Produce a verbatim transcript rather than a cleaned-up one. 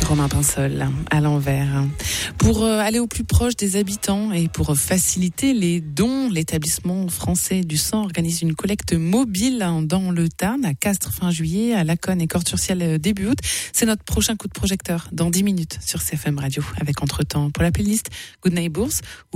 Romain Pinsol à l'envers. Pour aller au plus proche des habitants et pour faciliter les dons, l'établissement français du sang organise une collecte mobile dans le Tarn, à Castres fin juillet, à Laconne et Corte-sur-Ciel début août. C'est notre prochain coup de projecteur dans dix minutes sur C F M Radio avec Entretemps. Pour la playlist Good Neighbours.